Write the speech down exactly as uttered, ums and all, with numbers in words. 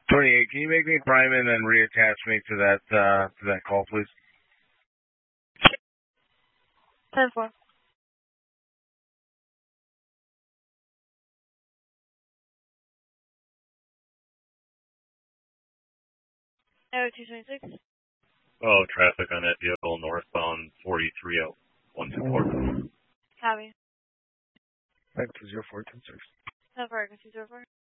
twenty-eight, can you make me prime and then reattach me to that uh, to that call, please? ten four. Arrow two twenty-six. Oh, traffic on that vehicle northbound forty-three oh one two four. Copy. Back to zero four ten six. ten four, two zero four.